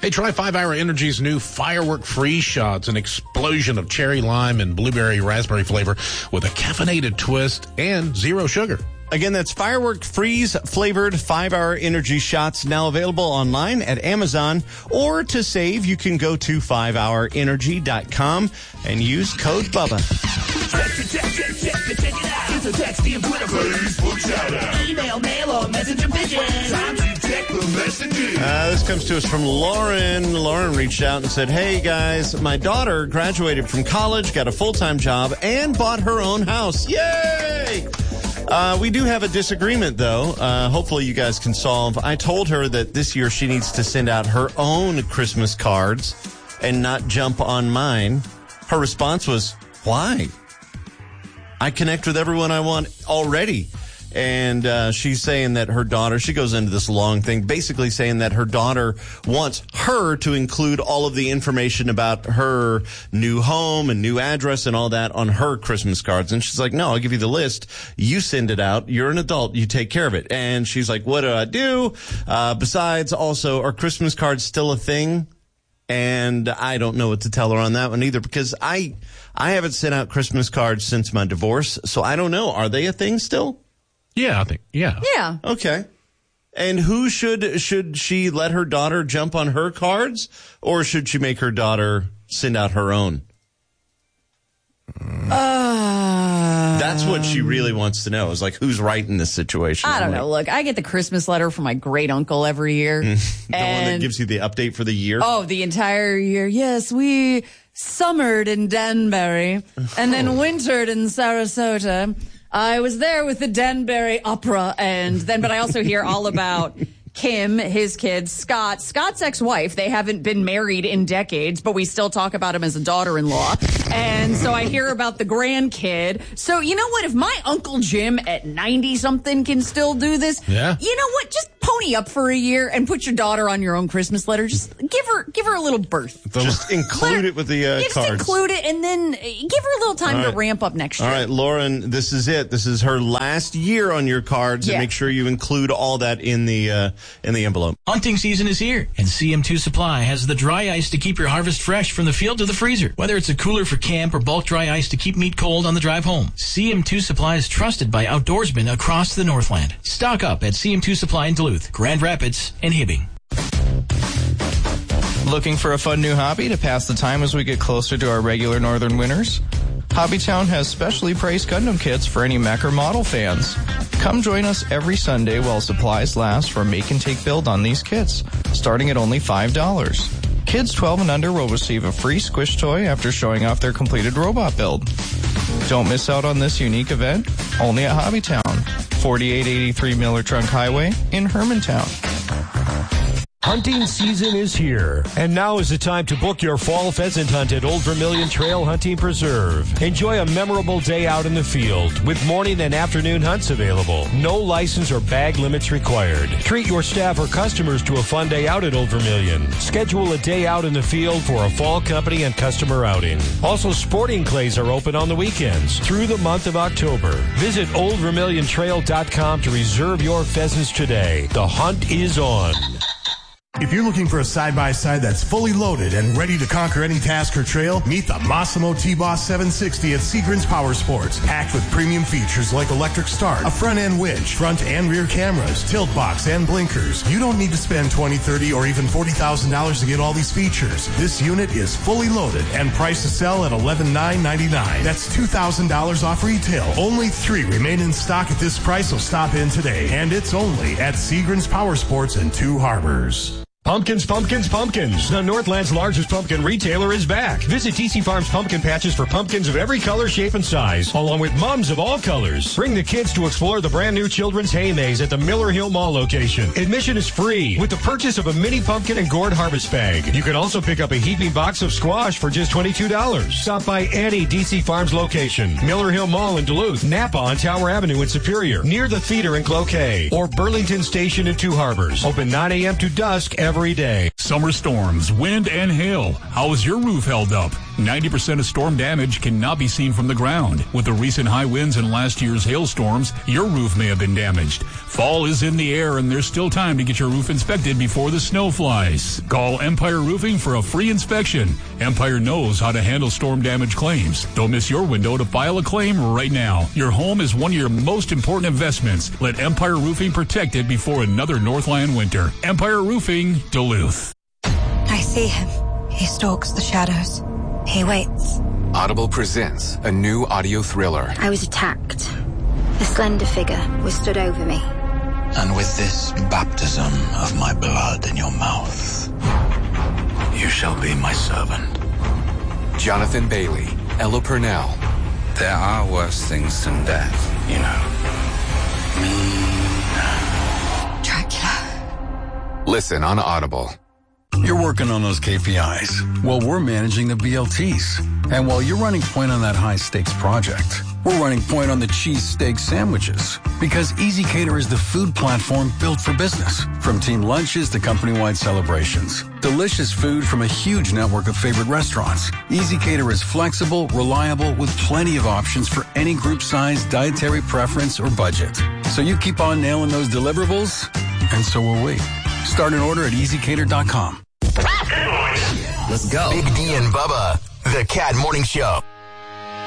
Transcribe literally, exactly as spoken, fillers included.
Hey, try five hour Energy's new Firework Freeze Shots, an explosion of cherry lime and blueberry raspberry flavor with a caffeinated twist and zero sugar. Again, that's Firework Freeze flavored five hour Energy Shots, now available online at Amazon. Or to save, you can go to five hour energy dot com and use code Bubba. Check it, check it, check it, check it out. It's a texty and Twitter, Facebook shout out. Email, mail, or messenger pigeon. Time to check the messages. Uh, this comes to us from Lauren. Lauren reached out and said, hey guys, my daughter graduated from college, got a full-time job, and bought her own house. Yay! Uh, we do have a disagreement, though. Uh, hopefully you guys can solve. I told her that this year she needs to send out her own Christmas cards and not jump on mine. Her response was, why? I connect with everyone I want already. And uh, she's saying that her daughter, she goes into this long thing, basically saying that her daughter wants her to include all of the information about her new home and new address and all that on her Christmas cards. And she's like, no, I'll give you the list. You send it out. You're an adult. You take care of it. And she's like, what do I do? Uh, besides, also, are Christmas cards still a thing? And I don't know what to tell her on that one either, because I, I haven't sent out Christmas cards since my divorce. So I don't know. Are they a thing still? Yeah, I think, yeah. Yeah. Okay. And who should, should she let her daughter jump on her cards, or should she make her daughter send out her own? Uh, That's what she really wants to know, is like, who's right in this situation? I don't like, know. Look, I get the Christmas letter from my great uncle every year. the and, one that gives you the update for the year? Oh, the entire year. Yes, we summered in Danbury and then wintered in Sarasota. I was there with the Danbury Opera, and then, but I also hear all about Kim, his kids, Scott, Scott's ex-wife. They haven't been married in decades, but we still talk about him as a daughter-in-law. And so I hear about the grandkid. So you know what? If my Uncle Jim at ninety-something can still do this, yeah. You know what? Just pony up for a year and put your daughter on your own Christmas letter. Just give her, give her a little berth. Just include her, it with the uh, just cards. include it, and then give her a little time right. to ramp up next year. All right, Lauren, this is it. This is her last year on your cards, Yeah. and make sure you include all that in the uh, in the envelope. Hunting season is here, and C M two Supply has the dry ice to keep your harvest fresh from the field to the freezer. Whether it's a cooler for camp or bulk dry ice to keep meat cold on the drive home, C M two Supply is trusted by outdoorsmen across the Northland. Stock up at C M two Supply in Duluth, Grand Rapids, and Hibbing. Looking for a fun new hobby to pass the time as we get closer to our regular northern winters? Hobbytown has specially priced Gundam kits for any mech or model fans. Come join us every Sunday while supplies last for make and take build on these kits, starting at only five dollars. Kids twelve and under will receive a free squish toy after showing off their completed robot build. Don't miss out on this unique event, only at Hobbytown, forty-eight eighty-three Miller Trunk Highway in Hermantown. Hunting season is here, and now is the time to book your fall pheasant hunt at Old Vermilion Trail Hunting Preserve. Enjoy a memorable day out in the field with morning and afternoon hunts available. No license or bag limits required. Treat your staff or customers to a fun day out at Old Vermilion. Schedule a day out in the field for a fall company and customer outing. Also, sporting clays are open on the weekends through the month of October. Visit old vermilion trail dot com to reserve your pheasants today. The hunt is on. If you're looking for a side-by-side that's fully loaded and ready to conquer any task or trail, meet the Massimo T-Boss seven sixty at Seagram's Power Sports. Packed with premium features like electric start, a front-end winch, front and rear cameras, tilt box, and blinkers. You don't need to spend twenty thousand dollars, thirty thousand dollars, or even forty thousand dollars to get all these features. This unit is fully loaded and priced to sell at eleven thousand nine hundred ninety-nine dollars. That's two thousand dollars off retail. Only three remain in stock at this price, so stop in today. And it's only at Seagram's Power Sports in Two Harbors. Pumpkins, pumpkins, pumpkins. The Northland's largest pumpkin retailer is back. Visit T C Farms Pumpkin Patches for pumpkins of every color, shape, and size, along with mums of all colors. Bring the kids to explore the brand new Children's Hay Maze at the Miller Hill Mall location. Admission is free with the purchase of a mini pumpkin and gourd harvest bag. You can also pick up a heaping box of squash for just twenty-two dollars. Stop by any D C Farms location. Miller Hill Mall in Duluth, Napa on Tower Avenue in Superior, near the theater in Cloquet, or Burlington Station in Two Harbors. Open nine a.m. to dusk every day. Summer storms, wind, and hail. How is your roof held up? ninety percent of storm damage cannot be seen from the ground. With the recent high winds and last year's hailstorms, your roof may have been damaged. Fall is in the air and there's still time to get your roof inspected before the snow flies. Call Empire Roofing for a free inspection. Empire knows how to handle storm damage claims. Don't miss your window to file a claim right now. Your home is one of your most important investments. Let Empire Roofing protect it before another Northland winter. Empire Roofing, Duluth. I see him. He stalks the shadows. He waits. Audible presents a new audio thriller. I was attacked. A slender figure was stood over me. And with this baptism of my blood in your mouth, you shall be my servant. Jonathan Bailey, Ella Purnell. There are worse things than death, you know. Mean. Dracula. Listen on Audible. You're working on those K P Is. Well, we're managing the B L Ts. And while you're running point on that high-stakes project, we're running point on the cheesesteak sandwiches. Because EasyCater is the food platform built for business. From team lunches to company-wide celebrations. Delicious food from a huge network of favorite restaurants. EasyCater is flexible, reliable, with plenty of options for any group size, dietary preference, or budget. So you keep on nailing those deliverables, and so will we. Start an order at easy cater dot com. Let's go. Big D and Bubba, the Cat Morning Show.